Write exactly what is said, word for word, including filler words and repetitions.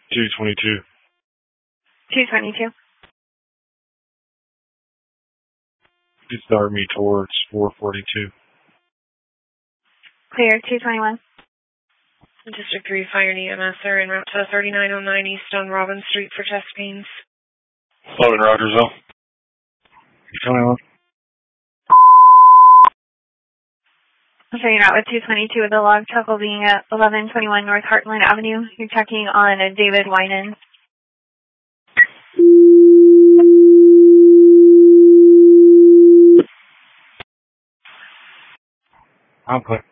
two twenty-two. two twenty-two. It's start me towards four forty-two. Clear, two twenty-one. District three Fire and E M S are en route to thirty-nine oh nine East on Robin Street for chest pains. eleven Rogersville. twenty-one. So you're out with two twenty-two with the log truck being at eleven twenty-one North Heartland Avenue. You're checking on a David Winan. I'm clear.